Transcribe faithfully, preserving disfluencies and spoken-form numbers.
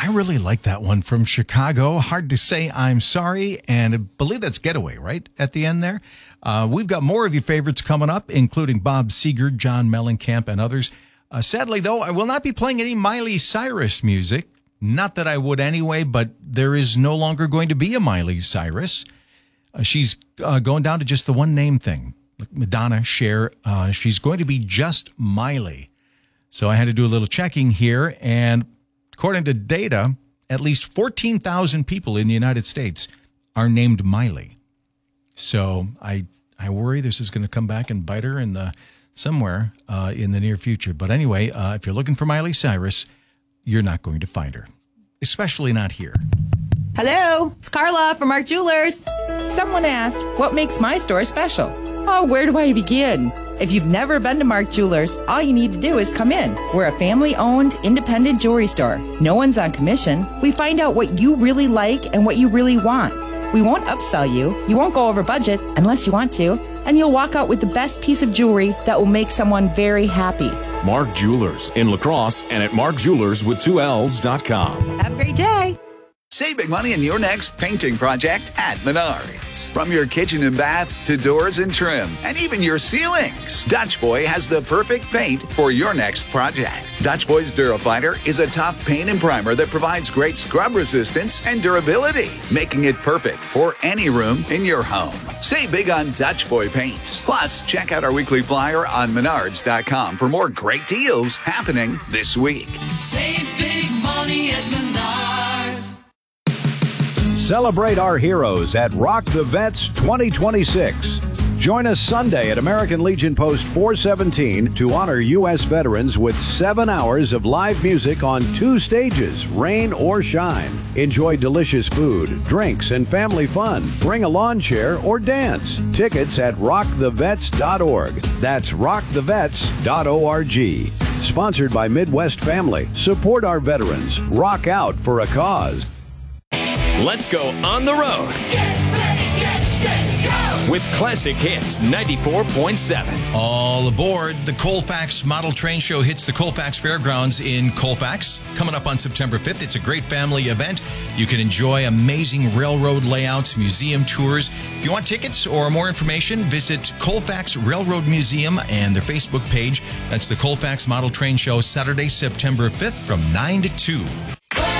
I really like that one from Chicago. Hard to say I'm sorry. And I believe that's Getaway, right? At the end there. Uh, we've got more of your favorites coming up, including Bob Seger, John Mellencamp, and others. Uh, sadly, though, I will not be playing any Miley Cyrus music. Not that I would anyway, but there is no longer going to be a Miley Cyrus. Uh, she's uh, going down to just the one name thing. Like Madonna, Cher, uh, she's going to be just Miley. So I had to do a little checking here, and according to data, at least fourteen thousand people in the United States are named Miley. So I I worry this is going to come back and bite her in the somewhere uh, in the near future. But anyway, uh, if you're looking for Miley Cyrus, you're not going to find her, especially not here. Hello, it's Carla from Mark Jewelers. Someone asked, what makes my store special? Oh, where do I begin? If you've never been to Mark Jewelers, all you need to do is come in. We're a family-owned, independent jewelry store. No one's on commission. We find out what you really like and what you really want. We won't upsell you. You won't go over budget unless you want to. And you'll walk out with the best piece of jewelry that will make someone very happy. Mark Jewelers in La Crosse and at mark jewelers with two L's dot com. Have a great day. Save big money in your next painting project at Menards. From your kitchen and bath to doors and trim and even your ceilings, Dutch Boy has the perfect paint for your next project. Dutch Boy's Durafighter is a tough paint and primer that provides great scrub resistance and durability, making it perfect for any room in your home. Save big on Dutch Boy paints. Plus, check out our weekly flyer on menards dot com for more great deals happening this week. Save big money at Menards. Celebrate our heroes at Rock the Vets twenty twenty-six. Join us Sunday at American Legion Post four seventeen to honor U S veterans with seven hours of live music on two stages, rain or shine. Enjoy delicious food, drinks, and family fun. Bring a lawn chair or dance. Tickets at rock the vets dot org. That's rock the vets dot org. Sponsored by Midwest Family. Support our veterans. Rock out for a cause. Let's go on the road. Get ready, get set, go! With Classic Hits ninety-four point seven. All aboard. The Colfax Model Train Show hits the Colfax Fairgrounds in Colfax. Coming up on September fifth. It's a great family event. You can enjoy amazing railroad layouts, museum tours. If you want tickets or more information, visit Colfax Railroad Museum and their Facebook page. That's the Colfax Model Train Show, Saturday, September fifth from nine to two.